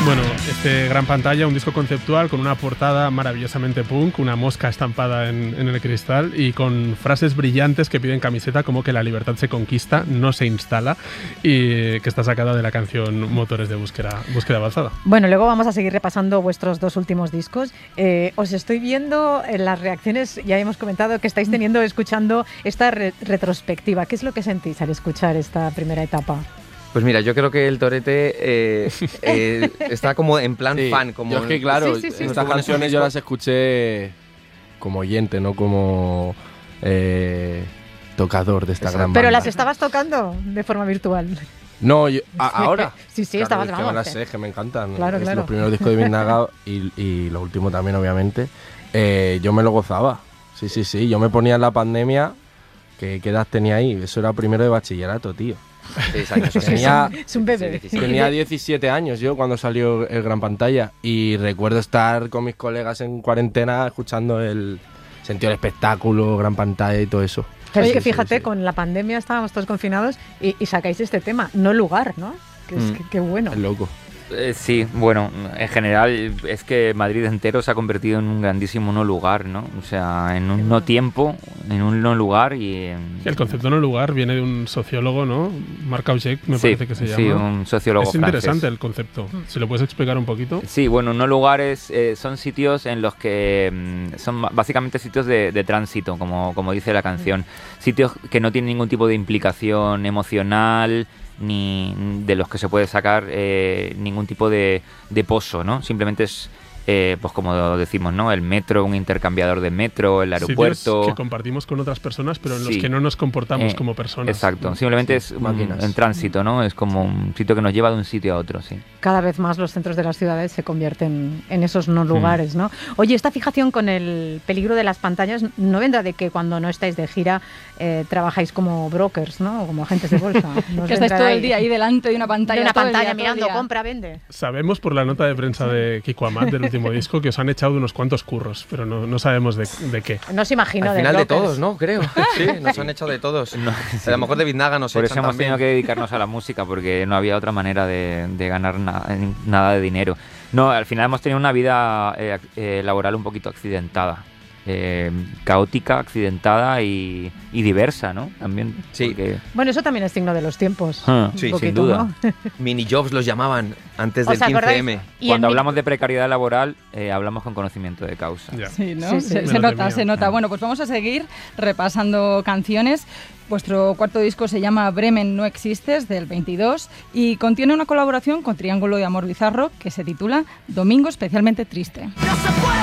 Bueno, este Gran Pantalla, un disco conceptual con una portada maravillosamente punk, una mosca estampada en el cristal y con frases brillantes que piden camiseta como que la libertad se conquista, no se instala, y que está sacada de la canción Motores de Búsqueda Avanzada. Bueno, luego vamos a seguir repasando vuestros dos últimos discos. Os estoy viendo en las reacciones, ya hemos comentado que estáis teniendo, escuchando esta retrospectiva. ¿Qué es lo que sentís al escuchar esta primera etapa? Pues mira, yo creo que el Torete está como en plan fan. Como yo es que claro, Sí. estas canciones yo las escuché como oyente, no como tocador de esta gran banda. Pero las estabas tocando de forma virtual. No, ahora. Sí, claro, estabas es que grabando. me las sé, que me encantan. Claro. Los primeros discos de Biznaga y los últimos también, obviamente. Yo me lo gozaba. Sí. Yo me ponía en la pandemia. ¿Qué edad tenía ahí? Eso era primero de bachillerato, tío. 6 años. Es un bebé. Tenía 17 años yo cuando salió el Gran Pantalla y recuerdo estar con mis colegas en cuarentena escuchando el sentido del espectáculo, Gran Pantalla y todo eso. Pero es que fíjate, con la pandemia estábamos todos confinados y sacáis este tema, No Lugar, ¿no? Qué bueno. Es loco. Sí, bueno, en general es que Madrid entero se ha convertido en un grandísimo no lugar, ¿no? O sea, en un no tiempo, en un no lugar y... El concepto no lugar viene de un sociólogo, ¿no? Marc Augé, me parece que se llama. Sí, un sociólogo Es interesante francés. el concepto. ¿Se lo puedes explicar un poquito? Sí, bueno, no lugares son sitios en los que son básicamente sitios de tránsito, como dice la canción. Sitios que no tienen ningún tipo de implicación emocional, ni de los que se puede sacar ningún tipo de pozo, ¿no? Simplemente es, pues como decimos, ¿no? El metro, un intercambiador de metro, el aeropuerto... Sitios que compartimos con otras personas, pero en los Sí. que no nos comportamos como personas. Exacto, ¿no? simplemente es en tránsito, ¿no? Es como un sitio que nos lleva de un sitio a otro, sí. Cada vez más los centros de las ciudades se convierten en esos no lugares, ¿no? Oye, esta fijación con el peligro de las pantallas no vendrá de que cuando no estáis de gira trabajáis como brokers, ¿no? O como agentes de bolsa. ¿No os Que estáis vendrá todo ahí? el día ahí delante de una pantalla. De una todo el pantalla día, todo el mirando, día. compra, vende. Sabemos por la nota de prensa de Kiko Amat del último disco que os han echado unos cuantos curros, pero no sabemos de qué. No os imagino Al final de brokers. todos, ¿no? Creo. Sí, nos han hecho de todos. A lo mejor de Biznaga nos Por eso echan hemos también. tenido que dedicarnos a la música, porque no había otra manera de ganar nada de dinero. No, al final hemos tenido una vida laboral un poquito accidentada. Caótica, accidentada y diversa, ¿no? También. Sí. Porque... Bueno, eso también es signo de los tiempos. Ah, un sí, poquito, sin duda. ¿no? Mini jobs los llamaban antes del ¿Os acordáis? 15M. Y Cuando en hablamos de precariedad laboral, hablamos con conocimiento de causa. Ya. Sí, ¿no? Sí, Se me lo nota, temía. se nota. Bueno, pues vamos a seguir repasando canciones. Vuestro cuarto disco se llama Bremen no existes, del 22, y contiene una colaboración con Triángulo de Amor Bizarro que se titula Domingo especialmente triste. No se puede